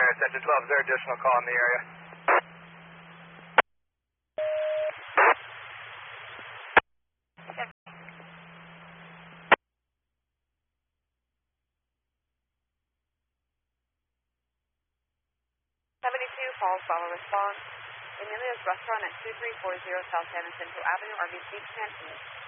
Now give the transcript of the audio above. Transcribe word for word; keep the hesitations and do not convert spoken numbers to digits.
Center twelve, is there additional call in the area? seventy-two Falls Follow Response. Emilia's Restaurant at two three four zero South San Jacinto Avenue, Arby's Beach, Canteen.